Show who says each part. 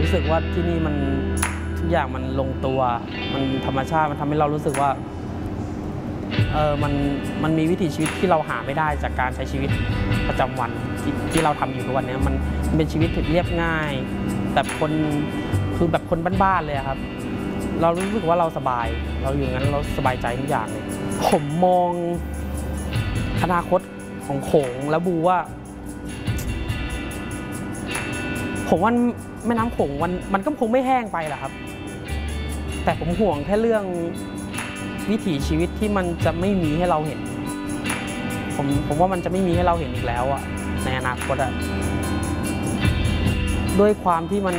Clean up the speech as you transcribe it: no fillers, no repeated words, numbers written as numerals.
Speaker 1: รู้สึกว่าที่นี่มันทุกอย่างมันลงตัวมันธรรมชาติมันทำให้เรารู้สึกว่ามันมีวิถีชีวิตที่เราหาไม่ได้จากการใช้ชีวิตประจำวันที่เราทำอยู่ทุกวันนี้มันเป็นชีวิตเรียบง่ายแบบคนคือแบบคนบ้านๆเลยครับเรารู้สึกว่าเราสบายเราอยู่งั้นเราสบายใจทุกอย่างเลยผมมองอนาคตของโขงและบูว่าผมว่าแม่น้ำโขงมันก็คงไม่แห้งไปหรอกครับแต่ผมห่วงแค่เรื่องวิถีชีวิตที่มันจะไม่มีให้เราเห็นผมว่ามันจะไม่มีให้เราเห็นอีกแล้วอะในอนาคตอะด้วยความที่มัน